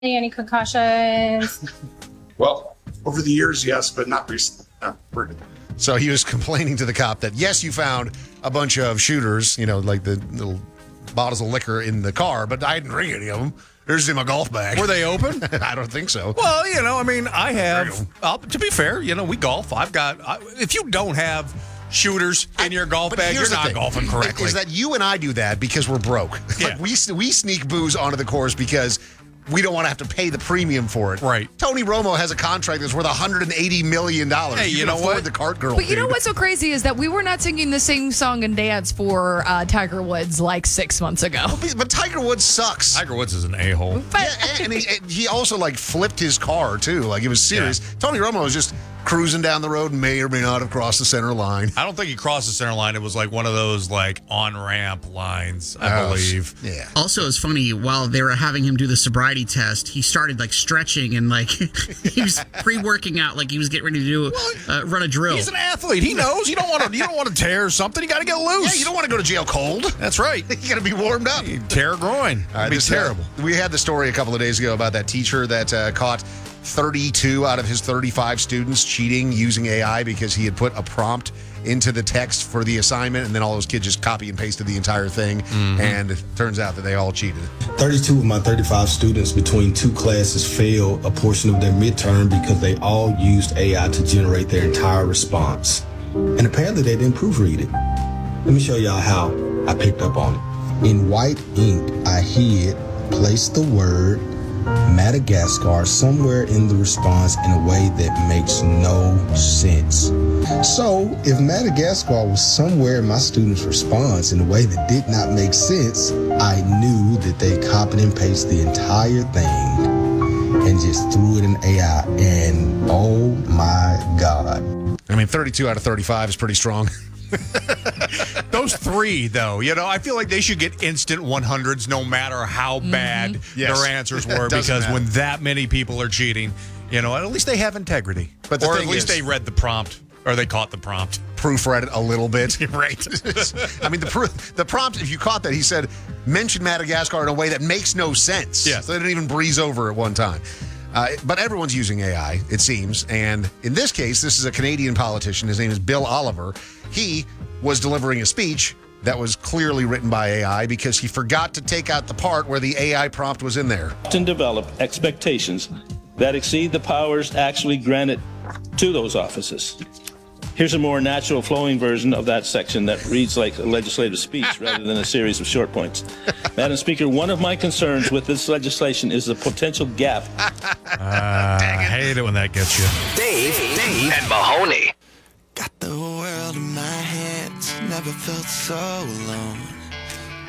Any concussions? Well, over the years, yes, but not recently. So he was complaining to the cop that, yes, you found a bunch of shooters, like the little bottles of liquor in the car, but I didn't drink any of them. They're just in my golf bag. Were they open? I don't think so. Well, I have. To be fair, we golf. If you don't have shooters in your golf bag, you're not golfing correctly. Is that you and I do that because we're broke. Yeah. Like we sneak booze onto the course because we don't want to have to pay the premium for it. Right. Tony Romo has a contract that's worth $180 million. Hey, you know what? The cart girl. But you know what's so crazy is that we were not singing the same song and dance for Tiger Woods like 6 months ago. But Tiger Woods sucks. Tiger Woods is an a-hole. Yeah, and he also flipped his car too. It was serious. Yeah. Tony Romo was just cruising down the road, may or may not have crossed the center line. I don't think he crossed the center line. It was one of those on-ramp lines, I believe. Yeah. Also, it's funny, while they were having him do the sobriety test, he started stretching and he was pre-working out, like he was getting ready to do run a drill. He's an athlete. He knows. You don't want to tear something. You got to get loose. Yeah, you don't want to go to jail cold. That's right. You got to be warmed up. You tear a groin. That'd be terrible. We had the story a couple of days ago about that teacher that caught 32 out of his 35 students cheating using AI because he had put a prompt into the text for the assignment, and then all those kids just copy and pasted the entire thing, and it turns out that they all cheated. 32 of my 35 students between two classes failed a portion of their midterm because they all used AI to generate their entire response. And apparently they didn't proofread it. Let me show y'all how I picked up on it. In white ink, I placed the word Madagascar somewhere in the response in a way that makes no sense. So, if Madagascar was somewhere in my student's response in a way that did not make sense, I knew that they copied and pasted the entire thing and just threw it in AI, and oh my God. 32 out of 35 is pretty strong. Those three, though, I feel like they should get instant 100s no matter how bad their answers were, because when that many people are cheating, at least they have integrity. But or at least they read the prompt, or they caught the prompt. Proofread it a little bit. Right. The prompt, if you caught that, he said, mention Madagascar in a way that makes no sense. Yeah. So they didn't even breeze over it one time. But everyone's using AI, it seems. And in this case, this is a Canadian politician. His name is Bill Oliver. He was delivering a speech that was clearly written by AI because he forgot to take out the part where the AI prompt was in there. Often develop expectations that exceed the powers actually granted to those offices. Here's a more natural flowing version of that section that reads like a legislative speech rather than a series of short points. Madam Speaker, one of my concerns with this legislation is the potential gap. I hate it when that gets you. Dave and Mahoney. Got the world in my hands, never felt so alone.